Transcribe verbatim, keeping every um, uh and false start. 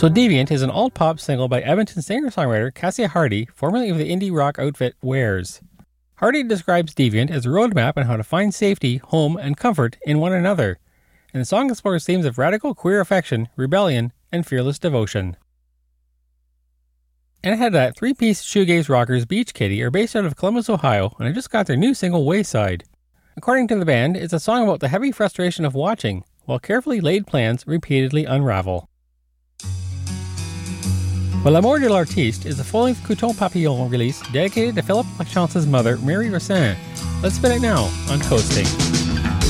So Deviant is an alt-pop single by Edmonton singer-songwriter Cassia Hardy, formerly of the indie rock outfit Wares. Hardy describes Deviant as a roadmap on how to find safety, home, and comfort in one another, and the song explores themes of radical queer affection, rebellion, and fearless devotion. And ahead of that, three-piece shoegaze rockers Beach Kitty are based out of Columbus, Ohio, and have just got their new single Wayside. According to the band, it's a song about the heavy frustration of watching, while carefully laid plans repeatedly unravel. Well, L'amour de l'artiste is a full-length Couteau Papillon release dedicated to Philippe Lachance's mother, Mary Racine. Let's spin it now on Coasting.